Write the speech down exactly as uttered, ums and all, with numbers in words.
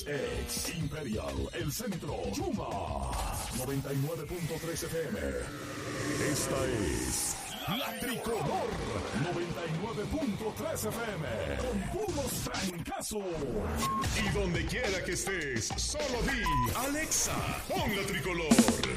Ex Imperial, El Centro, Chuma, noventa y nueve punto tres F M. Esta es La Tricolor, noventa y nueve punto tres F M, con puros trancazos. Y donde quiera que estés, solo di, Alexa, pon La Tricolor.